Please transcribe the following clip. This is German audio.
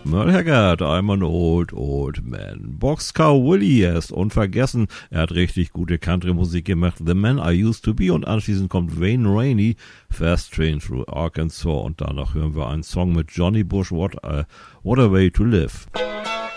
Merle Haggard, I'm an old man. Boxcar Willie, er ist unvergessen. Er hat richtig gute Country-Musik gemacht. The Man I Used to Be. Und anschließend kommt Wayne Rainey, Fast Train Through Arkansas. Und danach hören wir einen Song mit Johnny Bush, What a Way to Live.